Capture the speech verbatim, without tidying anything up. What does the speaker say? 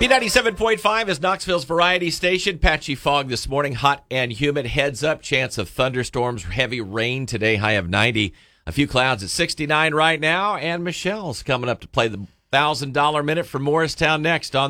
B ninety-seven point five is Knoxville's variety station. Patchy fog this morning, hot and humid. Heads up, chance of thunderstorms, heavy rain today, high of ninety. A few clouds at sixty-nine right now. And Michelle's coming up to play the one thousand dollars minute from Morristown next on